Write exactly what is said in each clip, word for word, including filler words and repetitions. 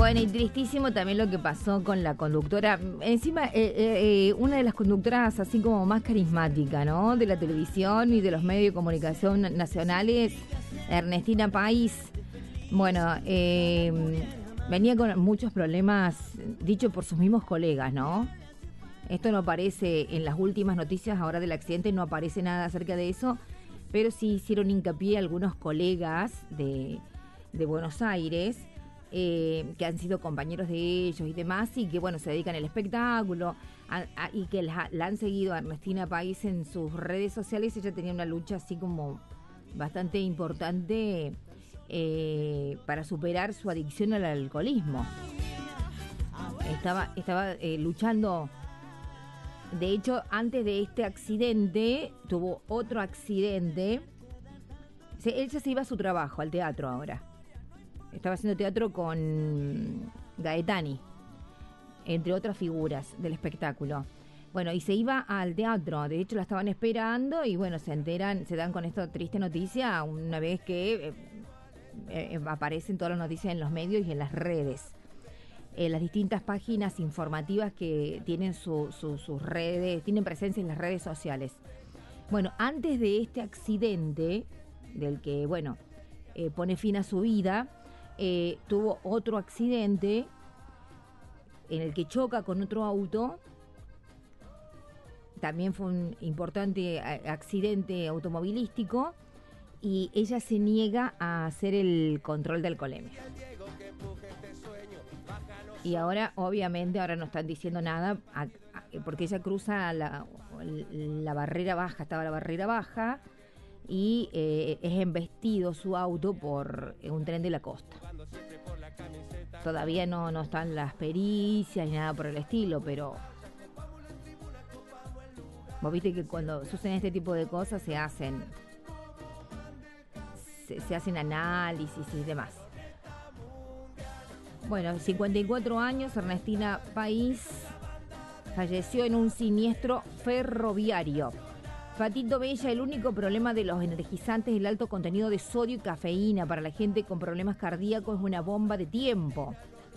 Bueno, y tristísimo también lo que pasó con la conductora. Encima, eh, eh, una de las conductoras así como más carismática, ¿no? De la televisión y de los medios de comunicación nacionales, Ernestina País. Bueno, eh, venía con muchos problemas, dicho por sus mismos colegas, ¿no? Esto no aparece en las últimas noticias ahora del accidente, no aparece nada acerca de eso, pero sí hicieron hincapié algunos colegas de, de Buenos Aires, eh, que han sido compañeros de ellos y demás, y que bueno, se dedican al espectáculo, a, a, y que la, la han seguido a Ernestina País en sus redes sociales. Ella tenía una lucha así como bastante importante eh, para superar su adicción al alcoholismo. Estaba, estaba eh, luchando. De hecho, antes de este accidente, tuvo otro accidente. Se, él ya se iba a su trabajo, al teatro ahora. Estaba haciendo teatro con Gaetani, entre otras figuras del espectáculo. Bueno, y se iba al teatro. De hecho, la estaban esperando y bueno, se enteran, se dan con esta triste noticia una vez que eh, eh, aparecen todas las noticias en los medios y en las redes. Eh, las distintas páginas informativas que tienen su, su, sus redes, tienen presencia en las redes sociales. Bueno, antes de este accidente, del que, bueno, eh, pone fin a su vida, eh, tuvo otro accidente en el que choca con otro auto. También fue un importante accidente automovilístico y ella se niega a hacer el control de alcoholemia. Y ahora, obviamente, ahora no están diciendo nada, a, a, porque ella cruza la, la barrera baja, estaba la barrera baja, y eh, es embestido su auto por un tren de la costa. Todavía no, no están las pericias ni nada por el estilo, pero vos viste que cuando suceden este tipo de cosas se hacen, se, se hacen análisis y demás. Bueno, cincuenta y cuatro años, Ernestina País falleció en un siniestro ferroviario. Fatito Bella, el único problema de los energizantes es el alto contenido de sodio y cafeína. Para la gente con problemas cardíacos es una bomba de tiempo.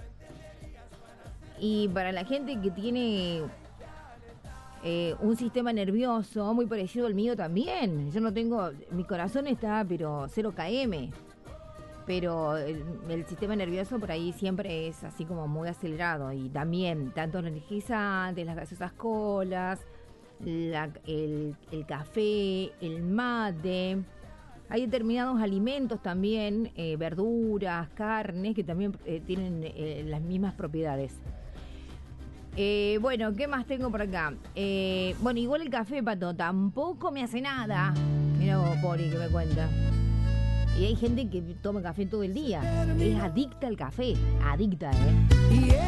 Y para la gente que tiene eh, un sistema nervioso muy parecido al mío también. Yo no tengo, mi corazón está pero cero kilómetros. Pero el, el sistema nervioso por ahí siempre es así como muy acelerado. Y también, tanto los energizantes, las gaseosas colas, la, el, el café, el mate. Hay determinados alimentos también, eh, verduras, carnes, que también eh, tienen eh, las mismas propiedades. Eh, bueno, ¿qué más tengo por acá? Eh, bueno, igual el café, Pato, tampoco me hace nada. Mira vos, Poli, que me cuenta. Y hay gente que toma café todo el día. Es adicta al café. Adicta, ¿eh?